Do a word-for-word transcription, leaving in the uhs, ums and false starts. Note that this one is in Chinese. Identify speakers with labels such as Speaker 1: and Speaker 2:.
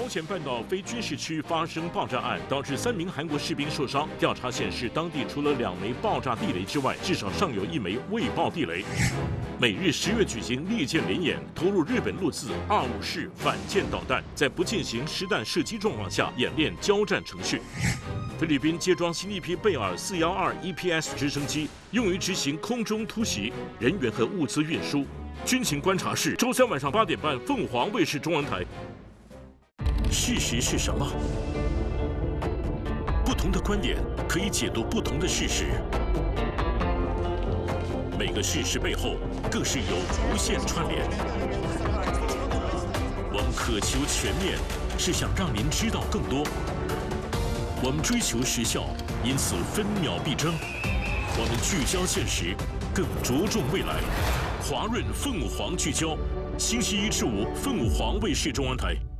Speaker 1: 前半岛非军事区发生爆炸案，导致三名韩国士兵受伤。调查显示，当地除了两枚爆炸地雷之外，至少尚有一枚未爆地雷。美日十月举行利剑联演，投入日本陆自二五式反舰导弹，在不进行实弹射击状况下演练交战程序。菲律宾接装新一批贝尔四幺二 E P S 直升机，用于执行空中突袭、人员和物资运输。军情观察室，周三晚上八点半，凤凰卫视中文台。事实是什么？不同的观点可以解读不同的事实。每个事实背后，更是有无限串联。我们渴求全面，是想让您知道更多。我们追求时效，因此分秒必争。我们聚焦现实，更着重未来。华润凤凰聚焦，星期一至五，凤凰卫视中文台。